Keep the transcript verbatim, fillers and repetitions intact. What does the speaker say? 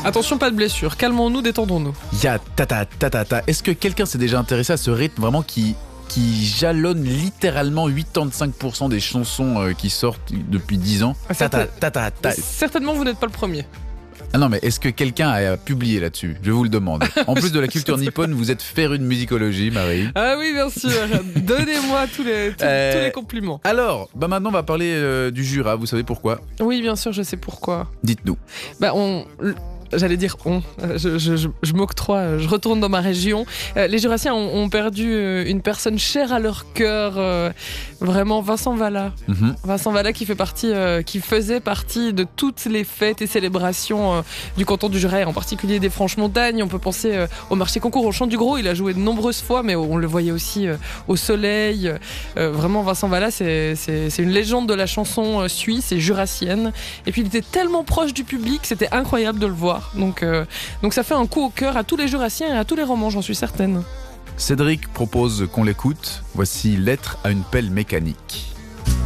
Attention, pas de blessure. Calmons-nous, détendons-nous. Il y a tata tata ta. Est-ce que quelqu'un s'est déjà intéressé à ce rythme vraiment qui, qui jalonne littéralement quatre-vingt-quinze pour cent des chansons euh, qui sortent depuis dix ans? Tata tata ta. Certainement, vous n'êtes pas le premier. Ah non, mais est-ce que quelqu'un a publié là-dessus? Je vous le demande. En plus de la culture nippone, vous êtes féru de musicologie, Marie. Ah oui, bien sûr. Donnez-moi tous les, tous, euh, tous les compliments. Alors, bah maintenant, on va parler euh, du Jura. Vous savez pourquoi? Oui, bien sûr, je sais pourquoi. Dites-nous. Bah, on... J'allais dire on, je, je, je, je m'octroie, je retourne dans ma région. Euh, les Jurassiens ont, ont perdu une personne chère à leur cœur, euh, vraiment Vincent Vallat. Mm-hmm. Vincent Vallat qui fait partie, euh, qui faisait partie de toutes les fêtes et célébrations euh, du canton du Jura, en particulier des Franches-Montagnes. On peut penser euh, au marché concours, au Chant du Gros. Il a joué de nombreuses fois, mais on le voyait aussi euh, au Soleil. Euh, vraiment, Vincent Vallat, c'est, c'est, c'est une légende de la chanson euh, suisse et jurassienne. Et puis il était tellement proche du public, c'était incroyable de le voir. Donc, euh, donc ça fait un coup au cœur à tous les Jurassiens et à tous les romans, j'en suis certaine. Cédric propose qu'on l'écoute. Voici Lettre à une pelle mécanique.